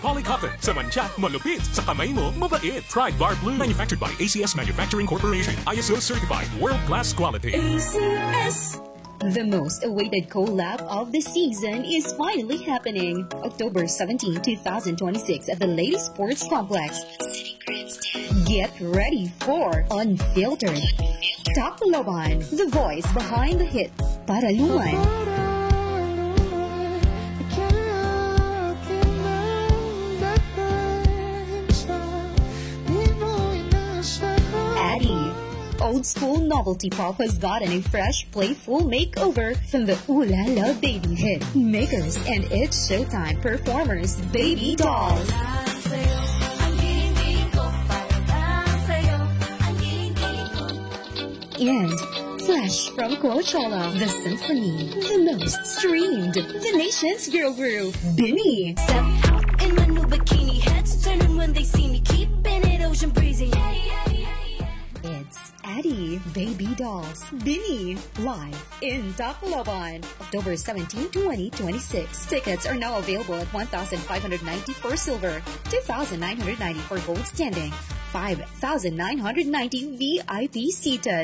Polycotton. Sa mancha, malupit. Sa kamay mo, mabait. Pride Bar Blue. Manufactured by ACS Manufacturing Corporation. ISO certified. World-class quality. ACS. The most awaited collab of the season is finally happening. October 17, 2026 at the Lady Sports Complex. Get ready for Unfiltered. Tacloban, the voice behind the hit. Paraluman. Addy. Old school novelty pop has gotten a fresh, playful makeover from the Ooh La La Baby hit makers and it's showtime performers Baby Dolls. And Flash from Coachella, the symphony, the most streamed, the nation's girl group, Bimmy. Step out in my new bikini, heads turning when they see me, keeping it ocean breezy. It's Addy, Baby Dolls, Bimmy, live in Tacloban, October 17, 2026. Tickets are now available at 1,590 for silver, 2,990 for gold standing, 5,990 VIP seated,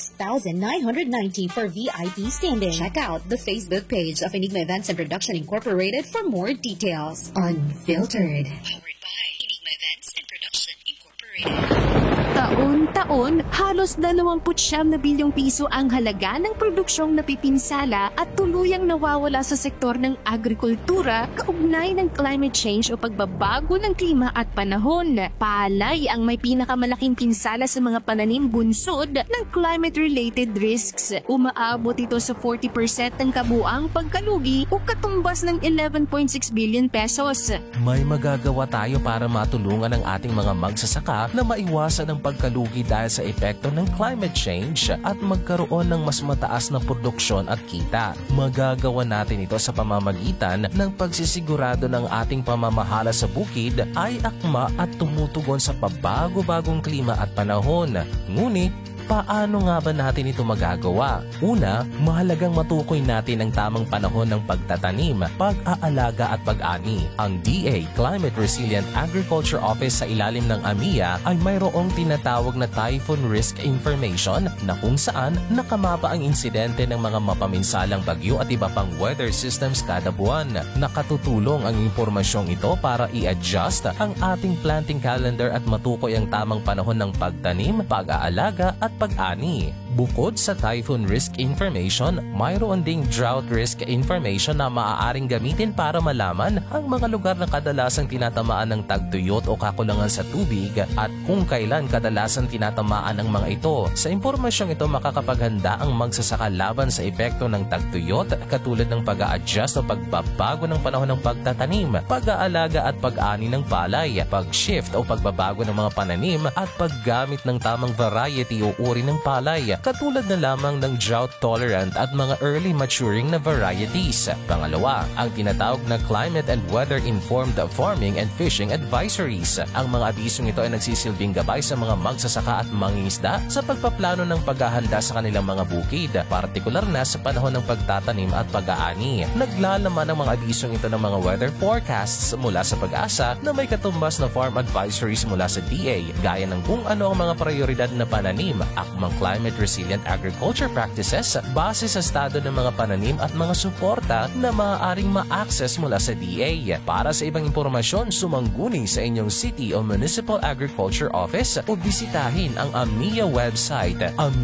6,990 for VIP standing. Check out the Facebook page of Enigma Events and Production Incorporated for more details. Unfiltered. Powered by Enigma Events and Production Incorporated. Taon-taon, halos 29 na bilyong piso ang halaga ng produksyong napipinsala at tuluyang nawawala sa sektor ng agrikultura kaugnay ng climate change o pagbabago ng klima at panahon. Palay ang may pinakamalaking pinsala sa mga pananim bunsod ng climate-related risks. Umaabot ito sa 40% ng kabuang pagkalugi o katumbas ng 11.6 billion pesos. May magagawa tayo para matulungan ang ating mga magsasaka na maiwasan ang pagkalugi dahil sa epekto ng climate change at magkaroon ng mas mataas na produksyon at kita. Magagawa natin ito sa pamamagitan ng pagsisigurado ng ating pamamahala sa bukid ay akma at tumutugon sa pabago-bagong klima at panahon. Ngunit, paano nga ba natin ito magagawa? Una, mahalagang matukoy natin ang tamang panahon ng pagtatanim, pag-aalaga at pag-ani. Ang DA Climate Resilient Agriculture Office sa ilalim ng AMIA ay mayroong tinatawag na Typhoon Risk Information na kung saan nakamapa ang insidente ng mga mapaminsalang bagyo at iba pang weather systems kada buwan. Nakatutulong ang impormasyong ito para i-adjust ang ating planting calendar at matukoy ang tamang panahon ng pagtanim, pag-aalaga at pag-ani. Bukod sa Typhoon Risk Information, mayroon ding Drought Risk Information na maaaring gamitin para malaman ang mga lugar na kadalasang tinatamaan ng tagtuyot o kakulangan sa tubig at kung kailan kadalasang tinatamaan ang mga ito. Sa impormasyong ito makakapaghanda ang magsasaka laban sa epekto ng tagtuyot katulad ng pag-a-adjust o pagbabago ng panahon ng pagtatanim, pag-aalaga at pag-ani ng palay, pag-shift o pagbabago ng mga pananim at paggamit ng tamang variety o uri ng palay katulad na lamang ng drought-tolerant at mga early maturing na varieties. Pangalawa, ang tinatawag na Climate and Weather-Informed Farming and Fishing Advisories. Ang mga abisong ito ay nagsisilbing gabay sa mga magsasaka at mangingisda sa pagpaplano ng paghahanda sa kanilang mga bukid, partikular na sa panahon ng pagtatanim at pag-aani. Naglalaman ang mga abisong ito ng mga weather forecasts mula sa Pag-asa na may katumbas na farm advisories mula sa DA, gaya ng kung ano ang mga prioridad na pananim, akmang climate resilient agriculture practices base sa estado ng mga pananim at mga suporta na maaaring ma-access mula sa DA. Para sa ibang impormasyon, sumangguni sa inyong city o municipal agriculture office o bisitahin ang AMIA website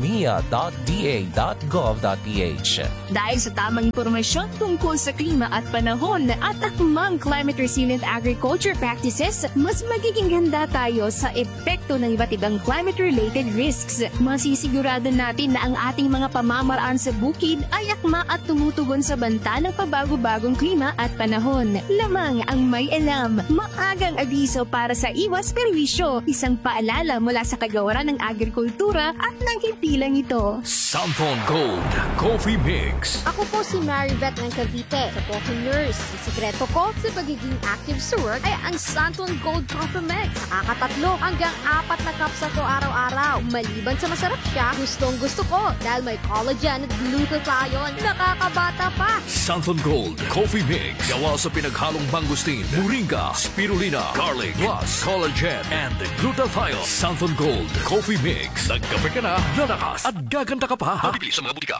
amia.da.gov.ph. Dahil sa tamang impormasyon tungkol sa klima at panahon at akmang climate resilient agriculture practices, mas magiging handa tayo sa epekto ng iba't ibang climate-related risks. Masisigurado natin na ang ating mga pamamaraan sa bukid ay akma at tumutugon sa banta ng pabago-bagong klima at panahon. Lamang ang may alam, maagang abiso para sa iwas perwisyo, isang paalala mula sa kagawaran ng agrikultura at ng himpilang ito. Samphon Gold Coffee Mix. Ako po si Maribeth ng Cavite, sa po nurse. Ang sikreto ko sa pagiging active sa work ay ang Santon Gold Coffee Mix. Nakakatatlo hanggang 4 na cups na to araw-araw. Maliban sa masarap siya, gusto Itong gusto ko dahil may collagen at glutathione. Nakakabata pa. Santhon Gold Coffee Mix. Gawa sa pinaghalong mangustin, moringa, spirulina, garlic, plus collagen and glutathione. Santhon Gold Coffee Mix. Nagkape ka na, lalakas at gaganda ka pa. Mabibili sa mga butika.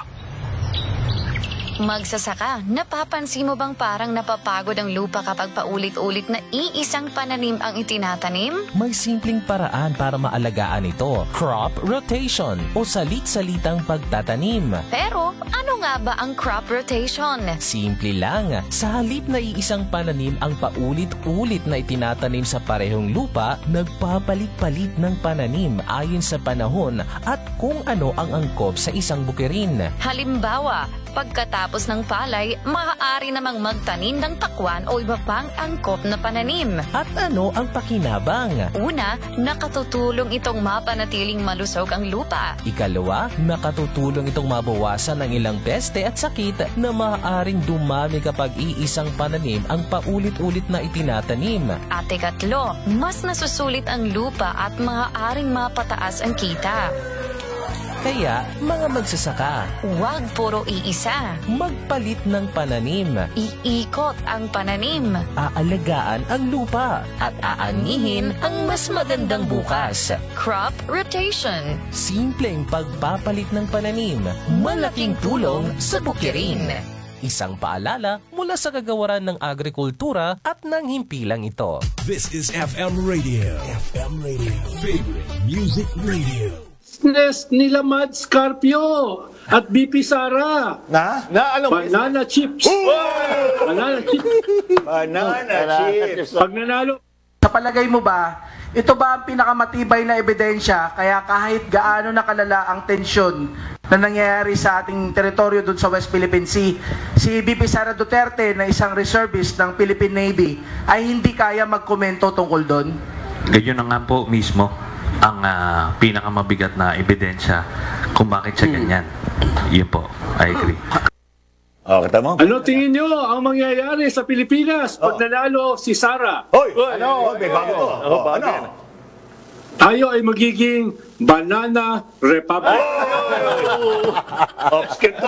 Magsasaka, napapansin mo bang parang napapagod ang lupa kapag paulit-ulit na iisang pananim ang itinatanim? May simpleng paraan para maalagaan ito. Crop rotation o salit-salitang pagtatanim. Pero ano nga ba ang crop rotation? Simple lang. Sa halip na iisang pananim ang paulit-ulit na itinatanim sa parehong lupa, nagpapalit-palit ng pananim ayon sa panahon at kung ano ang angkop sa isang bukirin. Halimbawa, pagkatapos ng palay, maaari namang magtanim ng pakwan o iba pang angkop na pananim. At ano ang pakinabang? Una, nakatutulong itong mapanatiling malusog ang lupa. Ikalawa, nakatutulong itong mabawasan ng ilang peste at sakit na maaaring dumami kapag iisang pananim ang paulit-ulit na itinatanim. At ikatlo, mas nasusulit ang lupa at maaaring mapataas ang kita. Kaya, mga magsasaka, Huwag puro iisa. magpalit ng pananim, Iikot ang pananim. aalagaan ang lupa, at aanihin ang mas magandang bukas. Crop rotation. Simpleng pagpapalit ng pananim, malaking tulong sa bukirin. Isang paalala mula sa kagawaran ng agrikultura at ng himpilang ito. This is FM Radio. FM Radio. Favorite Music Radio. Business nila Mad Scarpio at BP Sara. Na anong Banana chips. Banana chips. banana chips? Pag nanalo, Sa palagay mo ba, ito ba ang pinakamatibay na ebidensya kaya kahit gaano nakalala ang tensyon na nangyayari sa ating teritoryo dun sa West Philippine Sea, si BP Sara Duterte na isang reservist ng Philippine Navy ay hindi kaya magkomento tungkol doon? Ganyan na nga po mismo ang pinakamabigat na ebidensya kung bakit siya ganyan. Yun po, I agree. Tama. ano tingin nyo ang mangyayari sa Pilipinas pag nanalo si Sara? Hoy, ano? May bago to. Ano? Tayo ay magiging Banana Republic. Off script.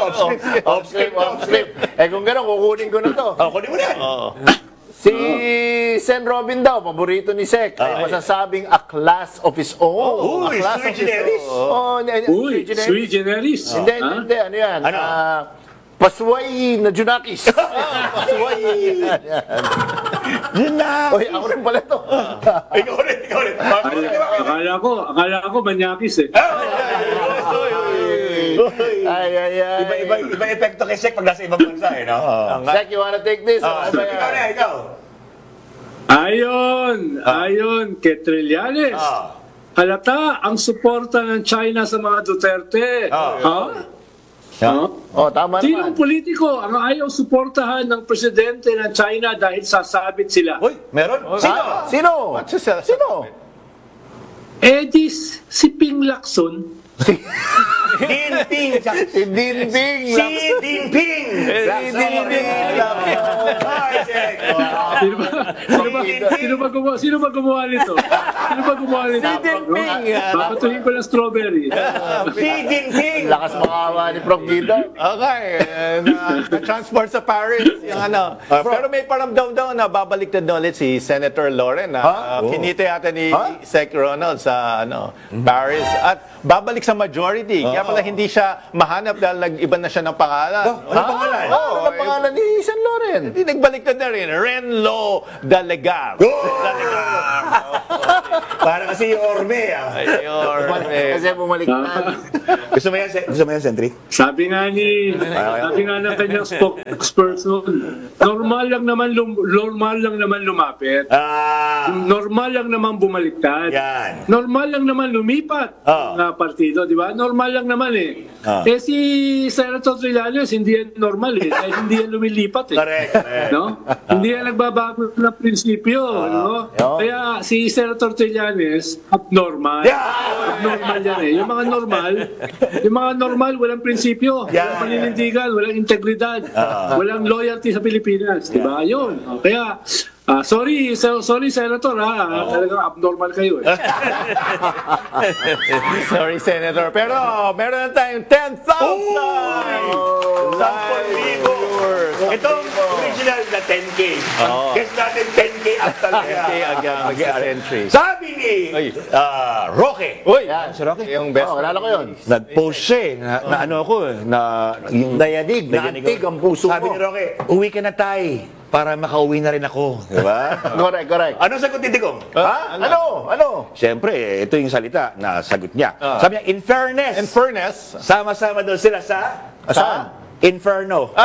Kung gano'n, kukunin ko na to. Kunin mo na. Si Sen Robin daw, paborito ni Sek, ay masasabing a class of his own. Uy, sui generis. Uy, sui generis. Hindi, ano yan? Pasway na Junakis. Pasway. Yun na. Oy, ako rin pala to. Ikaw ulit. Akala ko manyakis eh. Iba epekto kay Sek pag nasa ibang bansa eh, no? Sek, you wanna take this? Ikaw. Ayon kay Trillanes. Halata ang suporta ng China sa mga Duterte. Tama Sinong naman. politiko ang ayaw suportahan ng presidente ng China dahil sasabit sila? Uy, meron? Sino? Edis si Ping Lacson. Dinping. Si Dinping. Sino ba gumawa nito? Si Dinping. Papatuhin ko ng strawberry. Lakas makawa ni Prof. Guido. Okay, na-transport sa Paris yung ano. Pero may paramdam daw na babalik na ulit si Senator Loren. Kinita yata ni Sec Ronald sa Paris. At babalik sa majority. Kaya pala hindi siya mahanap dahil nag-iba na siya ng pangalan. Ano pangalan? Ano ang pangalan ni Sen Loren? Hindi nagbalik na rin. Renlo Dalegar. Para kasi yung Orme, Kasi bumalik na. Gusto mo yan, Sentry? Sabi nga ng kanyang spokesperson, normal lang naman lumapit. Normal lang naman bumaliktad. Yan. Normal lang naman lumipat na partido, di ba? Normal lang naman eh. Si Senator Trillanes, hindi yan normal eh. Dahil hindi yan lumilipat eh. Correct. No? Hindi yan nagbabago ng prinsipyo. No? Kaya si Senator Trillanes, abnormal. Abnormal yan eh. Yung mga normal, walang prinsipyo. Walang paninindigan, walang integridad. Walang loyalty sa Pilipinas. Di ba? Yun. Kaya Sorry, Senator, talagang abnormal kayo eh. Sorry, Senator. Pero meron na tayong 10,000! Itong original na 10K. Guess natin 10K up talaga. 10K again, entry. Sabi ni Roque. Uy, Yan, si Rocky. Yung best. Kilala ko yun. Nag-post siya eh, na ano ako eh, na yung Dayanig, naantig ang puso sabi mo. ni Roque, uwi ka na tay para makauwi na rin ako. Diba? Correct. Anong sagot ni Digong? Ha? Ano? Siyempre, ito yung salita na sagot niya. Sabi niya, in fairness, sama-sama daw sila sa Inferno.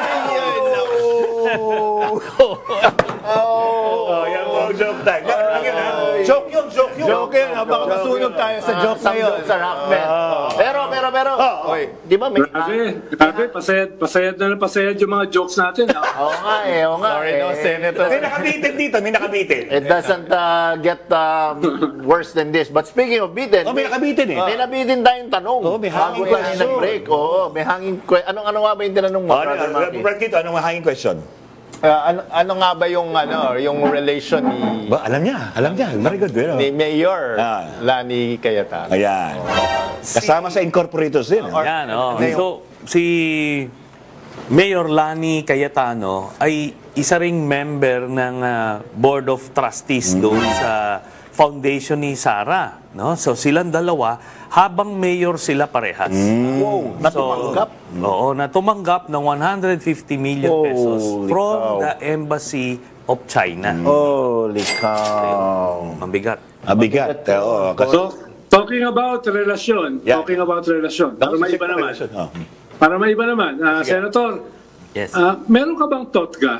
Yan po, joke time. Joke yun. Joke yun. Baka masunog tayo sa joke na yun. Sa Rockman. Pero. Di ba may... Grabe, pasayad yung mga jokes natin. Oo nga eh. Sorry, no, Senator. May nakabitin dito, may nakabitin. It doesn't get worse than this. But speaking of beaten, May nakabitin eh. may nabitin tayong tanong. May hanging Bago tayo question. nag-break. May hanging question. Ano nga ba yung tinanong mo? Brother Maki? Brad Kito, anong hanging question? Ano nga ba yung relation ni Alam niya. Very good. ni Mayor Lani Cayetano? Ayan. Kasama sa incorporators din. Yan, So, si Mayor Lani Cayetano ay isa ring member ng Board of Trustees doon sa foundation ni Sara. No? So, silang dalawa, habang mayor sila parehas. Wow, natumanggap? Oo, natumanggap ng 150 million pesos from the Embassy of China. Holy cow. Mabigat. Mabigat. So, talking about relasyon. Para maiba naman. Senator, Yes. Meron ka bang totga?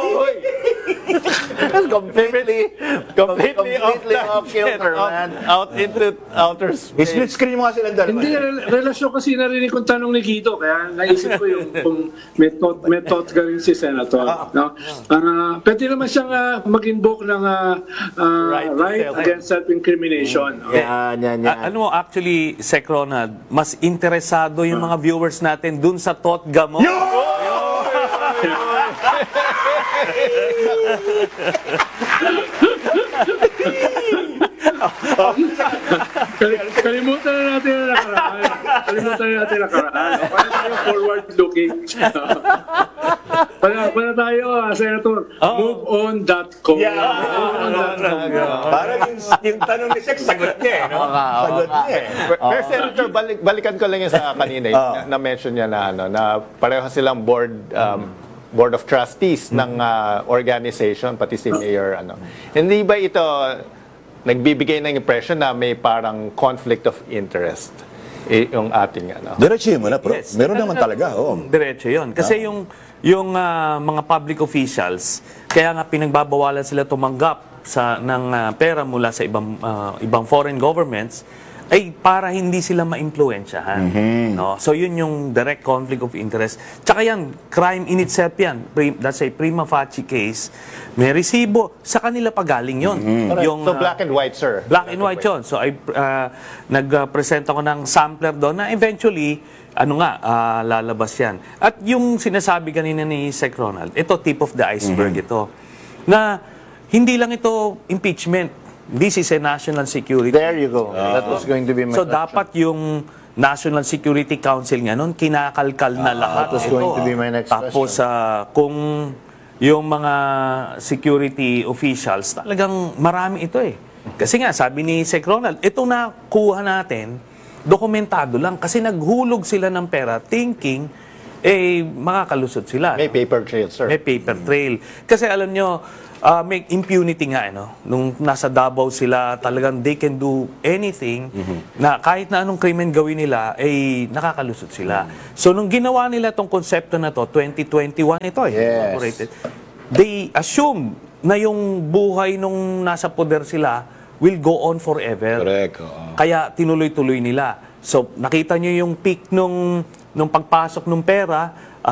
Completely off kilter, man. Out into outer space. Split screen mo nga silang dalawa. Hindi, relasyon kasi narinig kong tanong ni Guido, kaya naisip ko yung kung may totga rin si Senator. No? Pwede naman siyang mag-invoke ng right against self-incrimination. Yan. Ano actually, Sec Ronald, mas interesado yung mga viewers natin dun sa totga mo. Kalimutan na natin ang nakaraan. Para tayo forward-looking. Para tayo, Senator, moveon.com. Parang yung tanong ni Sek, sagot niya eh. Sagot niya eh. Pero Senator, balikan ko lang yung sa kanina, na-mention niya na pareho silang Board of Trustees ng organization, pati si Mayor. Hindi ba ito nagbibigay ng impression na may parang conflict of interest yung ating Diretso mo na, bro. Yes. Meron naman talaga. Diretso yun. Kasi yung mga public officials, kaya nga pinagbabawalan sila tumanggap ng pera mula sa ibang foreign governments, ay para hindi sila ma-impluensyahan. No? So yun yung direct conflict of interest. Tsaka yan, crime in itself yan. That's a prima facie case. May resibo. Sa kanila pa galing yun. So black and white, sir. Black and white yun. So nag-present ako ng sampler doon na eventually, lalabas yan. At yung sinasabi kanina ni Sec Ronald, ito tip of the iceberg ito. Na hindi lang ito impeachment. This is a national security. There you go. That was going to be my So question. dapat yung National Security Council nga nun, kinakalkal na lahat. That was going to be my next Tapos kung yung mga security officials, talagang marami ito eh. Kasi nga, sabi ni Sec Ronald, ito na kuha natin, dokumentado lang. Kasi naghulog sila ng pera thinking, makakalusot sila. May paper trail, sir. May paper trail. Kasi alam nyo, may impunity nga, nung nasa Davao sila, talagang they can do anything na kahit na anong krimen gawin nila, nakakalusot sila. So, nung ginawa nila tong konsepto na to, 2021 ito incorporated, they assume na yung buhay nung nasa poder sila will go on forever. Correct. Kaya tinuloy-tuloy nila. So, nakita nyo yung peak nung pagpasok ng pera,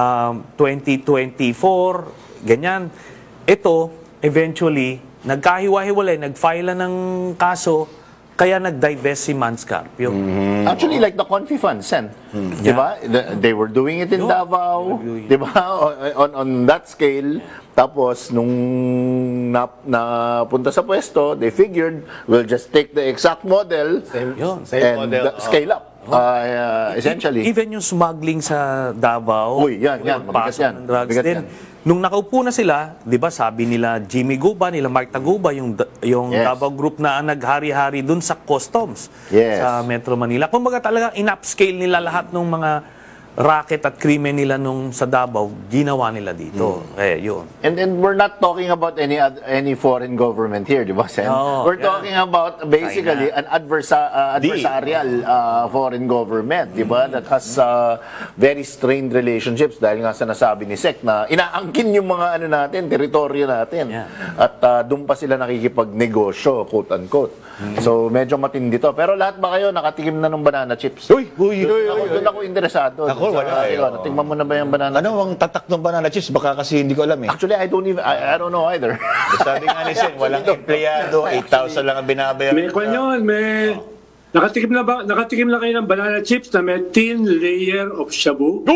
2024, ganyan. Ito, eventually, nagkahiwa-hiwalay, nag-file ng kaso, Kaya nag-divest si Manscarpio. Actually, like the Confi Fund, Sen. Diba? They were doing it in Davao. Diba? On that scale. Tapos, nung napunta sa pwesto, they figured, we'll just take the exact model Same and model. Scale up. Essentially. Even yung smuggling sa Davao. Uy, yan. Mabigat pasok yan. ng drugs Mabigat din. yan. Nung nakaupo na sila, 'di ba, sabi nila Jimmy Guba, nila Mark Taguba, yung Yes. Davao Group na naghari-hari dun sa customs Yes. sa Metro Manila. Kumbaga talagang in-upscale nila lahat ng mga racket at krimen nila nung sa Davao, ginawa nila dito. Yun. And we're not talking about any foreign government here, di ba, Sen? Oh, we're talking about basically an adversarial foreign government, di ba, that has very strained relationships dahil nga sa nasabi ni Sec na inaangkin yung mga natin, teritoryo natin. At doon pa sila nakikipagnegosyo, quote-unquote. So, medyo matindi to. Pero lahat ba kayo nakatikim na ng banana chips? Doon ako interesado. Ako, wala. Natingnan mo na ba yung banana Ano ang tatak ng banana chips? Baka kasi hindi ko alam eh. Actually, I don't know either. Sabi nga ni Sen, walang empleyado, 8,000 lang ang binabayaran. May kwan yun, may... Nakatikim na kayo ng banana chips na may thin layer of shabu?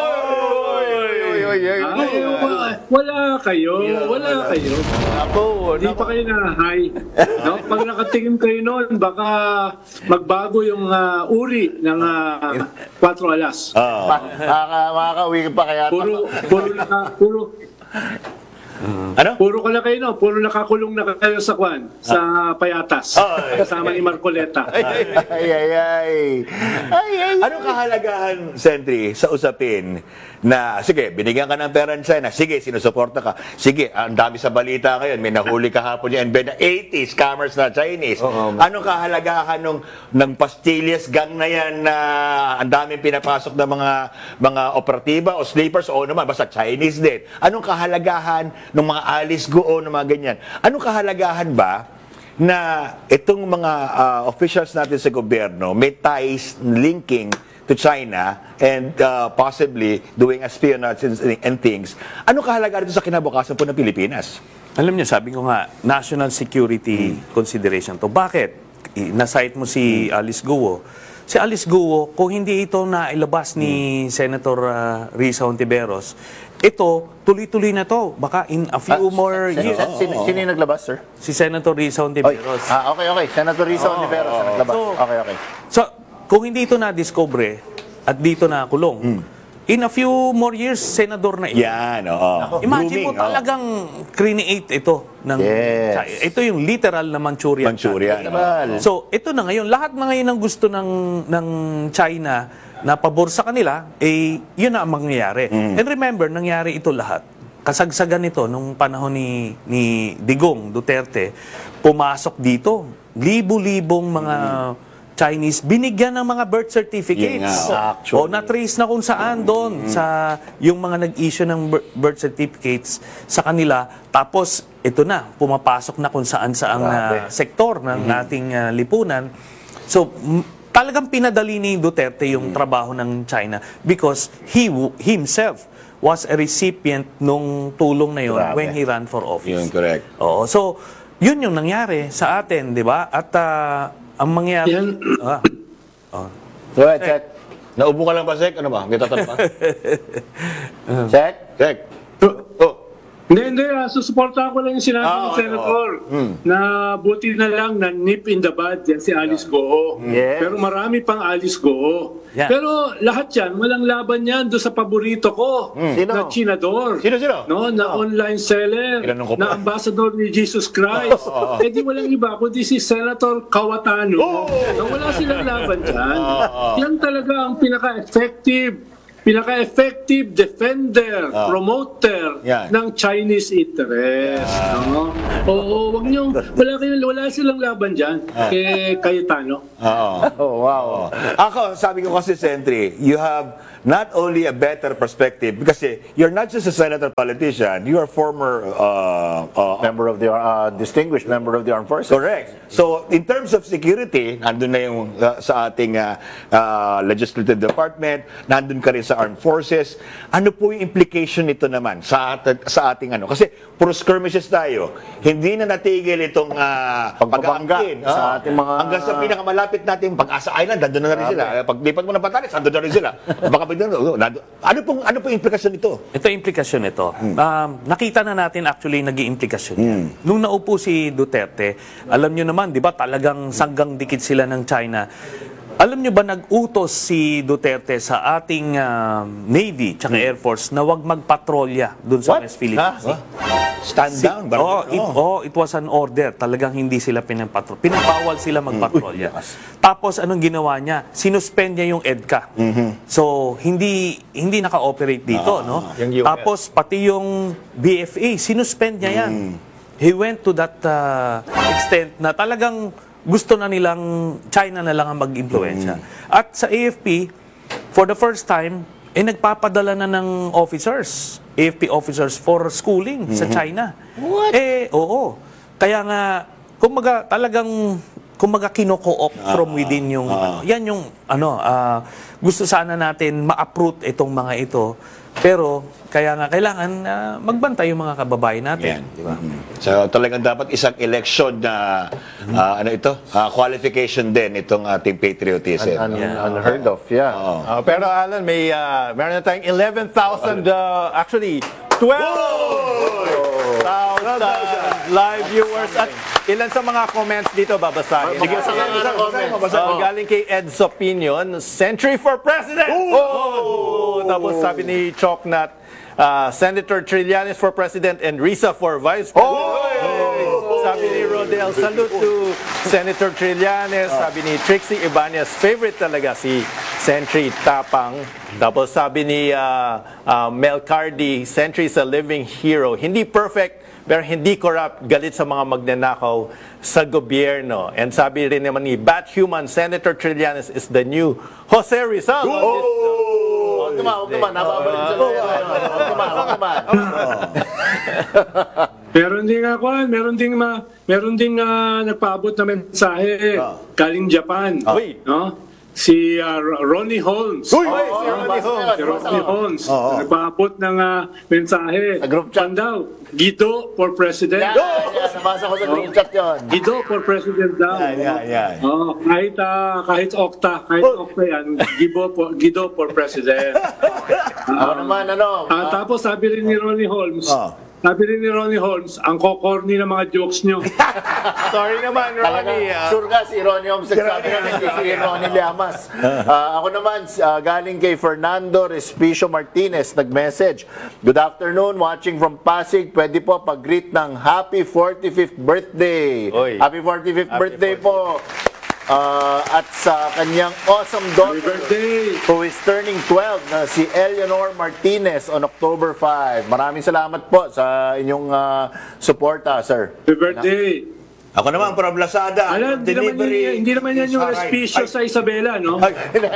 Wala kayo. Hindi pa kayo na-high. No? Pag nakatikim kayo noon, baka magbago yung uri ng 4 alas. Makakauwi pa kaya. Puro ka na kayo, no? Puro nakakulong na kayo sa kwan, sa Payatas. Kasama ni Marcoleta. Anong kahalagahan, Sentry, sa usapin na, sige, binigyan ka ng pera ng China, sige, sinusuporta ka, sige, ang dami sa balita ngayon, may nahuli kahapon yung NBN na 80 scammers na Chinese. Anong kahalagahan ng pastillas gang na yan na ang daming pinapasok ng mga operatiba o sleepers o naman, basta Chinese din. Anong kahalagahan ng mga Alice Guo, ng mga ganyan? Anong kahalagahan ba na itong mga officials natin sa gobyerno may ties linking to China and possibly doing espionage and things? Ano kahalaga dito sa kinabukasan po ng Pilipinas? Alam niyo, sabi ko nga, national security consideration to. Bakit? Na-cite mo si Alice Guo. Si Alice Guo, kung hindi ito nailabas ni Senator Risa Hontiveros, ito, tuloy-tuloy na to. Baka in a few more years. Sino yung naglabas, sir? Si Senator Risa Hontiveros. Okay. Senator Risa Hontiveros ang naglabas. Okay. So, kung hindi ito na-discover at dito na kulong, in a few more years, senador na ito. Yan, oo. Imagine mo talagang create ito ng China. Ito yung literal na Manchurian. So, ito na ngayon. Lahat na ngayon ang gusto ng China na pabor sa kanila, yun na ang mangyayari. And remember, nangyari ito lahat. Kasagsagan ito nung panahon ni Digong Duterte, pumasok dito. Libo-libong mga Chinese, binigyan ng mga birth certificates. O na-trace na kung saan doon sa yung mga nag-issue ng birth certificates sa kanila. Tapos, ito na, pumapasok na kung saan sektor ng ating lipunan. So, talagang pinadali ni Duterte yung trabaho ng China because he himself was a recipient nung tulong na yun when he ran for office. Yun, correct. Oo. So, yun yung nangyari sa atin, di ba? At ang mangyayari... Go ahead, Sek. Naubo ka lang ba, Sek? Ano ba? May tatanong pa? Sek? Hindi. Susuportahan ko lang yung sinabi ng Senator na buti na lang na nip in the bud yan si Alice Guo. Pero marami pang Alice Guo. Pero lahat yan, walang laban yan doon sa paborito ko na Chinador. Sino? No, na online seller, na ambassador ni Jesus Christ. Eh di walang iba kundi si Senator Cayetano. Wala silang laban dyan. Yan talaga ang pinaka-effective defender, promoter ng Chinese interest. No? Wag niyo, wala silang laban dyan kay Cayetano. Wow. Ako, sabi ko kasi, Sentry, you have not only a better perspective, kasi you're not just a senator politician, you are former member of the distinguished member of the armed forces. Correct. So, in terms of security, nandun na yung sa ating legislative department, nandun ka rin sa sa armed forces. Ano po yung implication nito naman sa ating ano? Kasi puro skirmishes tayo. Hindi na natigil itong pag-aangkin sa ating mga... hanggang sa pinakamalapit natin Pag-asa Island, nandun na rin sila. Paglipat mo ng Batanes, nandun na rin sila. Baka ano pong implikasyon nito? Ito yung implikasyon nito. Nakita na natin actually naging implikasyon yan. Nung naupo si Duterte, alam nyo naman, di ba, talagang sanggang dikit sila ng China. Alam nyo ba, nag-utos si Duterte sa ating Navy tsaka Air Force na wag magpatrolya dun sa West Philippines Sea. Stand down? It was an order. Talagang hindi sila pinapawal sila magpatrolya. Tapos anong ginawa niya? Sinuspend niya yung EDCA. So hindi naka-operate dito, no? Tapos pati yung BFA, sinuspend niya yan. He went to that extent na talagang gusto na nilang China na lang ang mag-impluensya. At sa AFP, for the first time, nagpapadala na ng officers, AFP officers for schooling sa China. What? Oo. Kaya nga, kumbaga kino-co-op from within yung, yan yung, gusto sana natin ma-uproot itong mga ito. Pero, kaya nga kailangan magbantay yung mga kababayan natin. Di ba? So, talagang dapat isang election na, qualification din itong ating patriotism. Unheard of, pero Alan, meron na tayong 11,000, actually, 12,000 live viewers. At ilan sa mga comments dito babasahin? Sige, sa mga comments. Galing kay Ed's Opinion, Century for President! Tapos sabi ni Choknat, Senator Trillanes for President and Risa for Vice President. Sabi ni Rodel, salute to Senator Trillanes. Sabi ni Trixie Ibanez, favorite talaga si Century, tapang. Tapos sabi ni Mel Cardi, Century is a living hero. Hindi perfect, pero hindi corrupt, galit sa mga magnanakaw sa gobyerno. And sabi rin naman ni Bathuman, Senator Trillanes is the new Jose Rizal. Meron ding nagpaabot na mensahe galing Japan. No? Si Ronnie Holmes. Si Ronnie Holmes. Nagpaabot ng mensahe. Daw, Guido for President. Nabasa ko sa group chat yun. Guido for President daw. Kahit Okta yan, Guido for President. Tapos sabi rin ni Ronnie Holmes, ang kokorni ng mga jokes nyo. Sorry naman, Ronnie. Sure ka, si Ronnie Holmes nagsabi na si Ronnie Llamas. Ako naman, galing kay Fernando Respicio Martinez, nag-message. Good afternoon, watching from Pasig. Pwede po pag-greet ng happy 45th birthday. Happy 45th birthday po. At sa kanyang awesome daughter who is turning 12 na si Eleanor Martinez on October 5. Maraming salamat po sa inyong suporta, sir. Happy birthday! Ako naman, from Lazada. Hindi naman yan yung respisyo sa Isabela, no?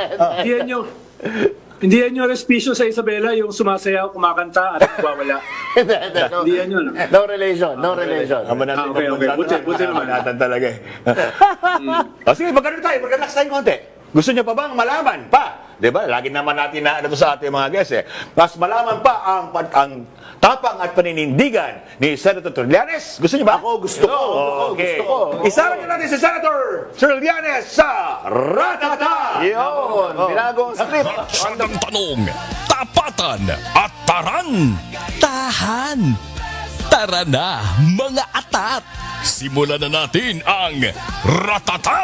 Hindi yan yung respisyo sa Isabela, yung sumasayaw, kumakanta, at nagwawala. Hindi yan yun. No relation. Buti naman. Natin talaga eh. Sige, magkano tayo? Mag-relax tayo konti. Gusto niyo pa bang malaman pa? Diba? Lagi naman natin na sa ating mga guests eh. Mas malaman pa ang tapang at paninindigan ni Senator Trillanes. Gusto niyo ba? Ako, gusto ko. Okay. Isara niyo natin si Senator Trillanes sa Ratata! Yun! Binagong script. Ang tanong, tapatan at taran. Tahan. Tara na, mga atat. Simulan na natin ang Ratatat!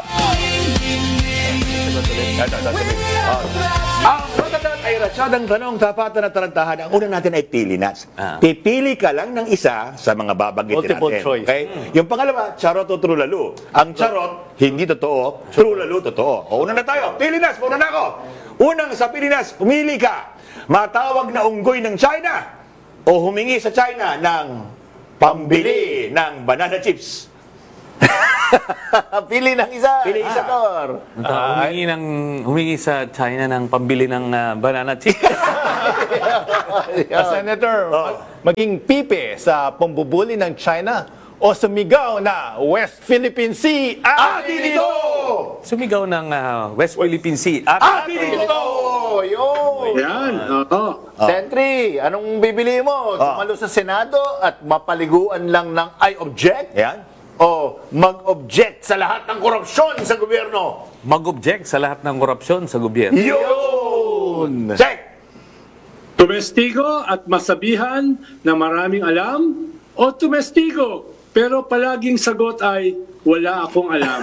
Ang Ratatat ay ratsadang tanong, tapatan at tarantahan. Ang una natin ay pilinas. Pipili ka lang ng isa sa mga babanggitin Multiple natin. choice. Okay? Yung pangalawa, charot o true lalo. Ang charot, hindi totoo. True lalo, totoo. O, una na tayo. Pilinas, una na ako. Unang sa pilinas, pumili ka. Matawag na unggoy ng China o humingi sa China ng pambili ng banana chips. Pili ng isa. Pili isa. Humingi sa China ng pambili ng banana chips. Senator, maging pipe sa pambubuli ng China o sumigaw na West Philippine Sea atin ito! Sumigaw ng West Philippine Sea atin ito! Yan, oo. Sentry, anong bibili mo? Tumalo sa Senado at mapaliguan lang ng I object? Yan. O mag-object sa lahat ng korupsyon sa gobyerno? Mag-object sa lahat ng korupsyon sa gobyerno. Yun! Check! Tumestigo at masabihan na maraming alam o tumestigo pero palaging sagot ay wala akong alam.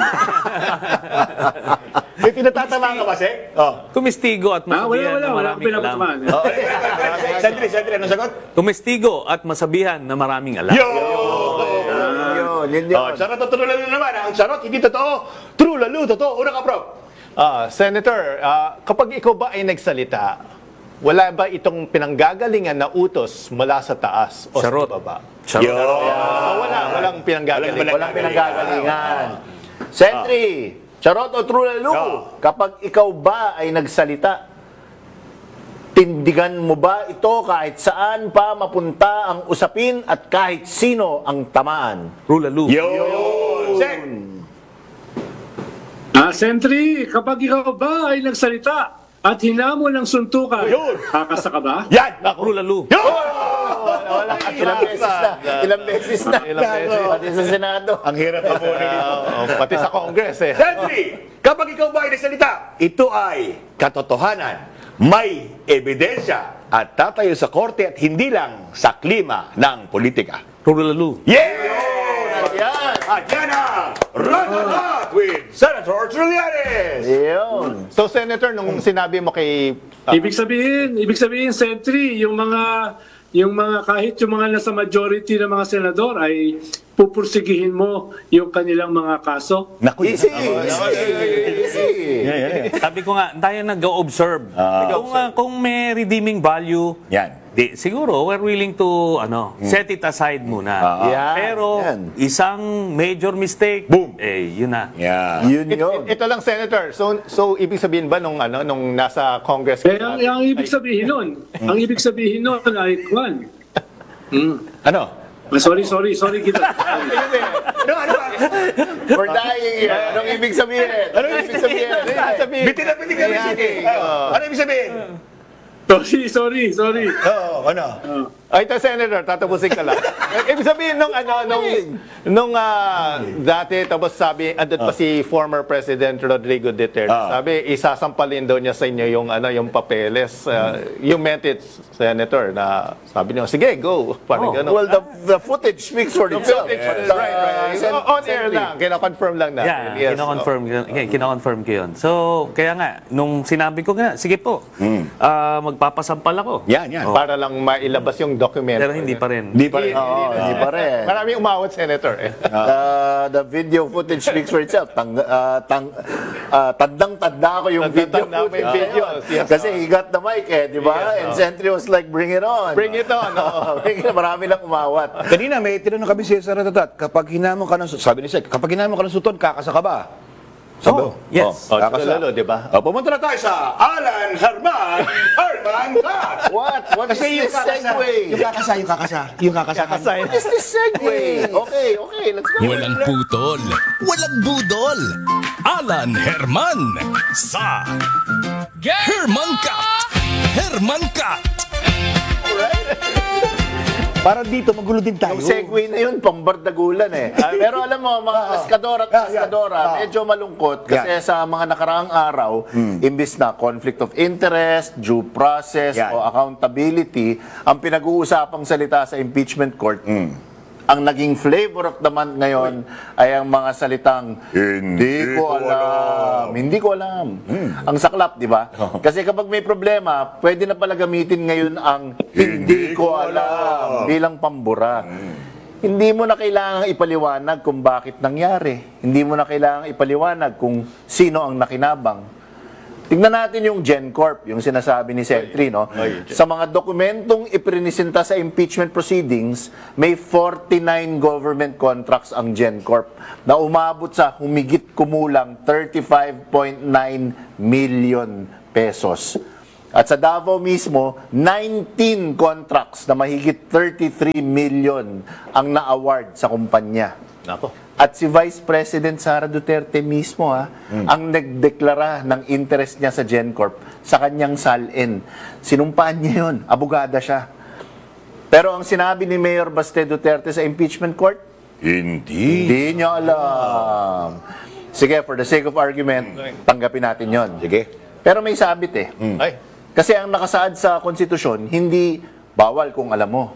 May pinatatama ka ba, Sek? Tumestigo at masabihan na wala maraming alam. Sentry, anong sagot? Tumestigo at masabihan na maraming alam. Yun. Charot o true lalo naman. Ang charot, hindi totoo. True lalo, totoo. Una ka, Prof. Senator, kapag ikaw ba ay nagsalita, wala ba itong pinanggagalingan na utos mula sa taas o Charot. sa baba? Charot. So walang pinanggagalingan. Walang pinanggagalingan. Sentry, charot o true lalo? Kapag ikaw ba ay nagsalita, tindigan mo ba ito kahit saan pa mapunta ang usapin at kahit sino ang tamaan? Rulalu. Sentry, kapag ikaw ba ay nagsalita at hinamon ng suntukan, kakasa ka ba? Yan! Rulalu. Ilang beses na. Pati sa Senado. Ang hirap pa muna dito. Pati sa Congress eh. Sentry, kapag ikaw ba ay nagsalita, ito ay katotohanan, may ebidensya at tatayo sa korte at hindi lang sa klima ng politika. Rulalu. Yan! At yan ang Run with Senator Trillanes! Yun. So Senator, nung sinabi mo kay... Ibig sabihin, Sentry, yung mga kahit yung mga nasa majority ng mga senador ay pupursigihin mo yung kanilang mga kaso. Naku, Easy. Sabi ko nga, tayo nag-observe. Kung may redeeming value, siguro we're willing to set it aside muna. Pero isang major mistake, boom, yun na. Ito lang, Senator. So ibig sabihin ba nung nasa Congress? Ang ibig sabihin nun ay kwan. Ano? Sorry kita. We're dying here. Anong ibig sabihin? Bitin na bitin ka rin, sige. Ano ibig sabihin? Sorry. Ano? Ito, Senator, tatapusin ka lang. Ibig sabihin nung dati, tapos sabi, andun pa si former President Rodrigo Duterte. Sabi, isasampalin daw niya sa inyo yung papeles. You meant it, Senator, na sabi niyo, sige, go. Parang gano'n. Well, the footage speaks for itself. Right. On air lang, kina-confirm lang natin. Yeah, kina-confirm ko yun. So, kaya nga, nung sinabi ko nga, sige po, magpapasampal ako. Yan. Para lang mailabas yung document. Pero hindi pa rin. Hindi pa rin. Maraming umawat, Senator. The video footage speaks for itself. Tandang-tanda ko yung video footage. Kasi he got the mic di ba? And Sentry was like, bring it on. Bring it on. Marami lang umawat. Kanina may tinanong kami si Sir Tatat, kapag hinamon ka ng sabi ni Sek, kapag hinamon ka ng suton, kakasa ka ba? Yes. Kakasa. Lalo, di ba? Pumunta na tayo sa Alan Herman Cut! What Kasi is this segue? Yung kakasa. What is this segue? Okay, let's go. Walang putol, walang budol. Alan Herman sa Herman Cut! Para dito, magulo din tayo. Yung segue na yun, pambardagulan Pero alam mo, mga kaskadora at kaskadora, medyo malungkot kasi sa mga nakaraang araw, imbis na conflict of interest, due process, o accountability, ang pinag-uusapang salita sa impeachment court, ang naging flavor of the month ngayon ay ang mga salitang hindi ko alam. Ang saklap, di ba? Kasi kapag may problema, pwede na pala gamitin ngayon ang hindi ko alam bilang pambura. Hindi mo na kailangang ipaliwanag kung bakit nangyari. Hindi mo na kailangang ipaliwanag kung sino ang nakinabang. Tingnan natin yung GenCorp, yung sinasabi ni Sentry, no? Sa mga dokumentong iprinisenta sa impeachment proceedings, may 49 government contracts ang GenCorp na umabot sa humigit kumulang 35.9 million pesos. At sa Davao mismo, 19 contracts na mahigit 33 million ang na-award sa kumpanya. At si Vice President Sara Duterte mismo ang nagdeklara ng interest niya sa GenCorp sa kanyang SALN. Sinumpaan niya yun. Abogada siya. Pero ang sinabi ni Mayor Baste Duterte sa impeachment court, hindi niya alam. Sige, for the sake of argument, tanggapin natin yon. Sige. Pero may sabit Kasi ang nakasaad sa konstitusyon, hindi bawal kung alam mo.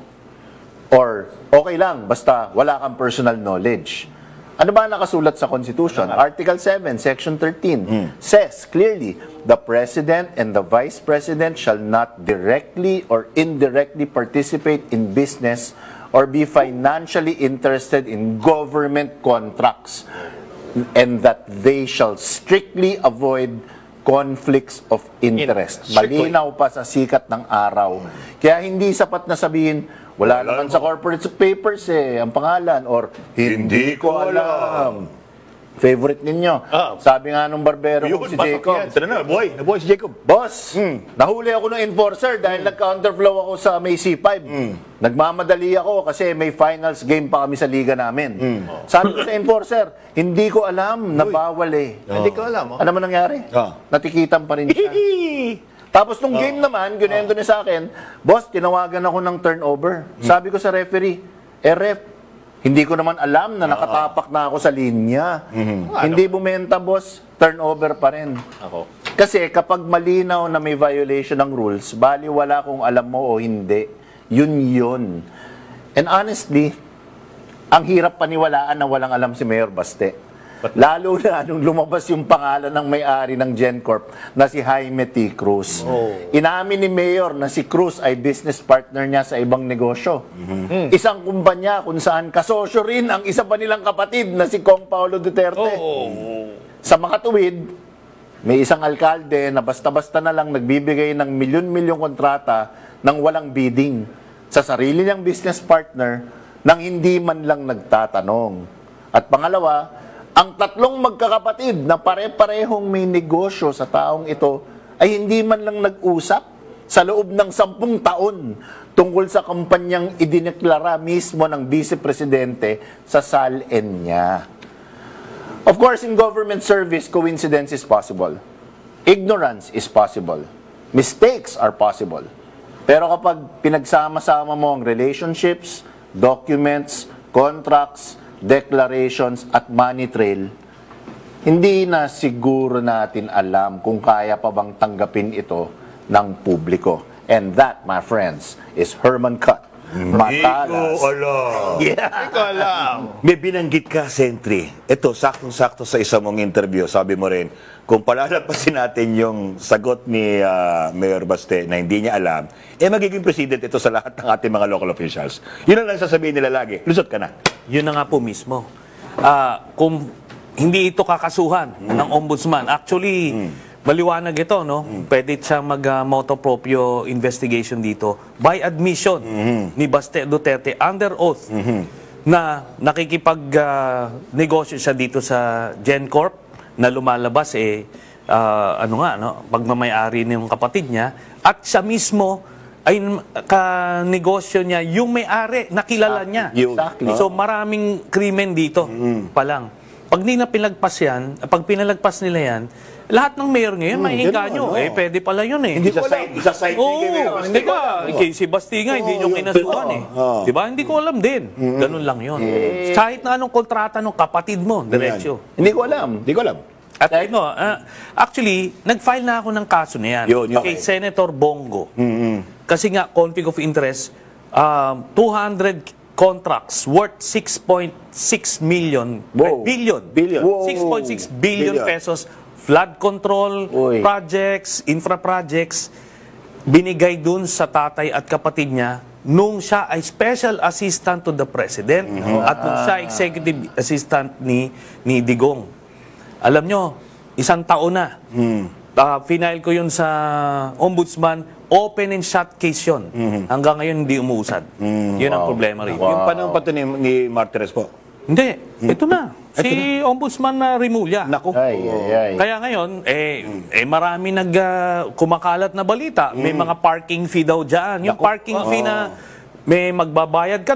Or okay lang, basta wala kang personal knowledge. Ano ba nakasulat sa Constitution? Article 7, Section 13 says clearly, the President and the Vice President shall not directly or indirectly participate in business or be financially interested in government contracts, and that they shall strictly avoid conflicts of interest. Malinaw pa sa sikat ng araw. Kaya hindi sapat na sabihin, wala naman sa corporate papers ang pangalan, or hindi ko alam. Favorite ninyo. Sabi nga nung barbero ko si Jacob. Nabuhay si Jacob. Boss, nahuli ako ng enforcer dahil nag-counterflow ako sa May C5. Nagmamadali ako kasi may finals game pa kami sa liga namin. Sabi ko sa enforcer, hindi ko alam na bawal Hindi ko alam. Ano man nangyari? Natikitan pa rin siya. Tapos nung game naman, ginendo niya sa akin, boss, tinawagan ako ng turnover. Sabi ko sa referee, ref, hindi ko naman alam na nakatapak na ako sa linya. Hindi bumenta, boss, turnover pa rin. Kasi kapag malinaw na may violation ng rules, bali wala kung alam mo o hindi. Yun. And honestly, ang hirap paniwalaan na walang alam si Mayor Baste. Lalo na nung lumabas yung pangalan ng may-ari ng GenCorp na si Jaime T. Cruz. Inamin ni Mayor na si Cruz ay business partner niya sa ibang negosyo. Isang kumpanya kung saan kasosyo rin ang isa pa nilang kapatid na si Kong Paulo Duterte. Sa makatuwid, may isang alkalde na basta-basta na lang nagbibigay ng milyon-milyong kontrata nang walang bidding sa sarili niyang business partner nang hindi man lang nagtatanong. At pangalawa, ang tatlong magkakapatid na pare-parehong may negosyo sa taong ito ay hindi man lang nag-usap sa loob ng 10 taon tungkol sa kampanyang idineklara mismo ng Vice Presidente sa SALN niya. Of course, in government service, coincidence is possible. Ignorance is possible. Mistakes are possible. Pero kapag pinagsama-sama mo ang relationships, documents, contracts, declarations at money trail, hindi na siguro natin alam kung kaya pa bang tanggapin ito ng publiko. And that, my friends, is Herman Cut. Matalas. Hindi ko alam. May binanggit ka, Sentry. Ito, saktong-sakto sa isa mong interview, sabi mo rin, kung palalapasin natin yung sagot ni Mayor Baste na hindi niya alam, magiging president ito sa lahat ng ating mga local officials. Yun ang lang sasabihin nila lagi. Lusot ka na. Yun na nga po mismo. Kung hindi ito kakasuhan ng ombudsman, actually, maliwanag ito, no? Pwede siyang mag-motu proprio investigation dito by admission ni Baste Duterte under oath na nakikipag-negosyo siya dito sa GenCorp na lumalabas pagmamay-ari ng kapatid niya, at siya mismo ay ka-negosyo niya yung may-ari, nakilala niya. Exactly. So maraming krimen dito pa lang. Pag pag pinalagpas nila yan, lahat ng mayor ngayon, mahihinganyo. Pwede pala yun Hindi ko alam. Isa-side hindi ka. Kay si Basti nga, hindi nyo kinasuhan Diba? Hindi ko alam din. Ganun lang yun. Kahit na anong kontrata ng kapatid mo, diretsyo. Hindi ko alam. At actually, nag-file na ako ng kaso na yan. Kay Senator Bongo. Kasi nga, conflict of interest, 200 contracts worth 6.6 billion. 6.6 billion pesos. Flood control projects, infra projects, binigay dun sa tatay at kapatid niya nung siya ay special assistant to the president at nung siya executive assistant ni Digong. Alam nyo, 1 taon na. Final ko yun sa ombudsman, open and shut case yun. Hanggang ngayon hindi umuusad. Yun ang problema rin. Yung panahon pa ito ni Martires po? Hindi, ito na. Si Ombudsman Rimulya. Kaya ngayon, marami kumakalat na balita. May mga parking fee daw dyan. Yung parking fee na may magbabayad ka